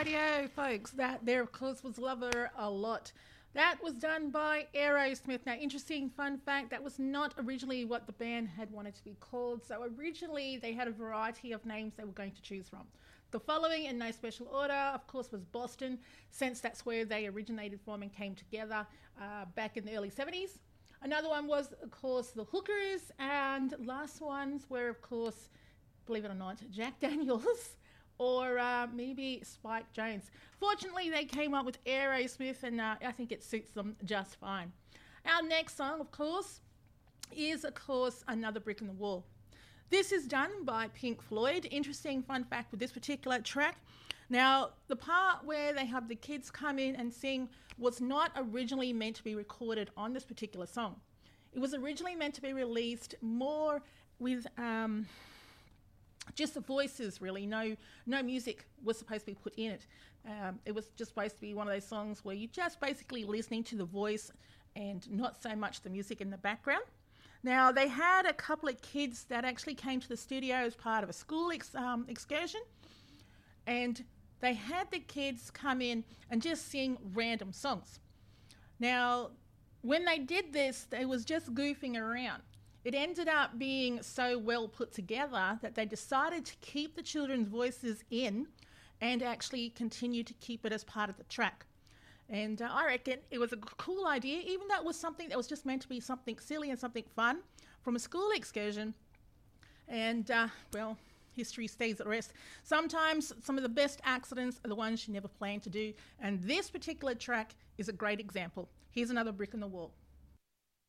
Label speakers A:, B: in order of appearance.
A: Radio, folks. That there, of course, was Lover a Lot. That was done by Aerosmith. Now, interesting fun fact, that was not originally what the band had wanted to be called. So originally they had a variety of names they were going to choose from. The following, in no special order, of course, was Boston, since that's where they originated from and came together back in the early 70s. Another one was, of course, the Hookers, and last ones were, of course, believe it or not, Jack Daniels or maybe Spike Jones. Fortunately, they came up with Aerosmith, and I think it suits them just fine. Our next song, of course, is, of course, Another Brick in the Wall. This is done by Pink Floyd. Interesting fun fact with this particular track. Now, the part where they have the kids come in and sing was not originally meant to be recorded on this particular song. It was originally meant to be released more with just the voices, really. No music was supposed to be put in it. It was just supposed to be one of those songs where you're just basically listening to the voice and not so much the music in the background. Now, they had a couple of kids that actually came to the studio as part of a school excursion, and they had the kids come in and just sing random songs. Now, when they did this, they was just goofing around. It ended up being so well put together that they decided to keep the children's voices in and actually continue to keep it as part of the track. And I reckon it was a cool idea, even though it was something that was just meant to be something silly and something fun from a school excursion. And, well, history stays at rest. Sometimes some of the best accidents are the ones you never planned to do. And this particular track is a great example. Here's Another Brick in the Wall.